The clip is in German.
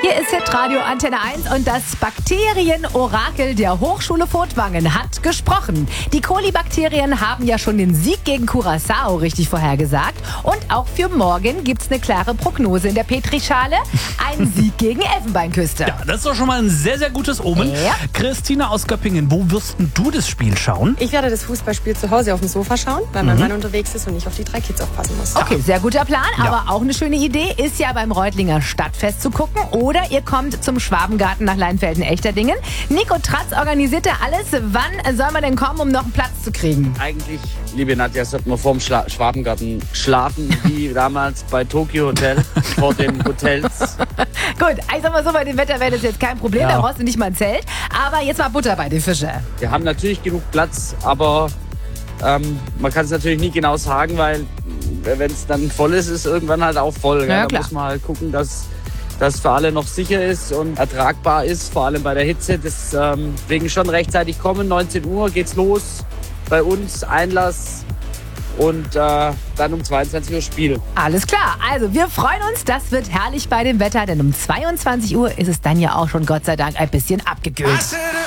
Hier ist Hitradio Antenne 1 und das Bakterienorakel der Hochschule Furtwangen hat gesprochen. Die Kolibakterien haben ja schon den Sieg gegen Curaçao richtig vorhergesagt. Und auch für morgen gibt's eine klare Prognose in der Petrischale. Ein Sieg gegen Elfenbeinküste. Ja, das ist doch schon mal ein sehr, sehr gutes Omen. Ja. Christina aus Göppingen, wo wirst denn du das Spiel schauen? Ich werde das Fußballspiel zu Hause auf dem Sofa schauen, weil mein Mann unterwegs ist und ich auf die 3 Kids aufpassen muss. Okay, sehr guter Plan, Ja. aber auch eine schöne Idee ist ja beim Reutlinger Stadtfest zu gucken. Oder ihr kommt zum Schwabengarten nach Leinfelden-Echterdingen. Nico Tratz organisiert ja alles. Wann soll man denn kommen, um noch einen Platz zu kriegen? Eigentlich, liebe Nadja, sollten wir vorm Schwabengarten schlafen, wie damals bei Tokyo Hotel, vor den Hotels. Gut, ich sag mal so, bei dem Wetter wäre das jetzt kein Problem, Ja. da brauchst du nicht mal ein Zelt. Aber jetzt mal Butter bei den Fischen. Wir haben natürlich genug Platz, aber man kann es natürlich nie genau sagen, weil wenn es dann voll ist, ist irgendwann halt auch voll. Ja, Da klar. muss man halt gucken, dass das für alle noch sicher ist und ertragbar ist, vor allem bei der Hitze. Deswegen schon rechtzeitig kommen, 19 Uhr geht's los bei uns, Einlass und dann um 22 Uhr Spiel. Alles klar, also wir freuen uns, das wird herrlich bei dem Wetter, denn um 22 Uhr ist es dann ja auch schon Gott sei Dank ein bisschen abgekühlt.